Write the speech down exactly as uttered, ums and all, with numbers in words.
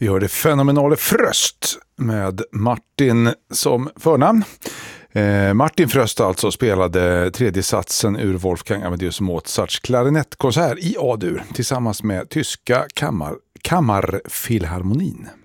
Vi hörde fenomenale Fröst med Martin som förnamn. Eh, Martin Fröst alltså spelade tredje satsen ur Wolfgang Amadeus Mozarts klarinettkonsert i A-dur tillsammans med tyska kammar, kammarfilharmonin.